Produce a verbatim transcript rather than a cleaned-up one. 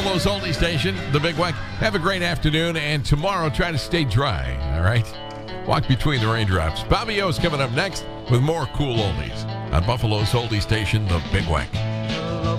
Buffalo's Oldie Station, the Big Weck. Have a great afternoon, and tomorrow try to stay dry, all right? Walk between the raindrops. Bobby O's coming up next with more cool oldies on Buffalo's Oldie Station, the Big Weck.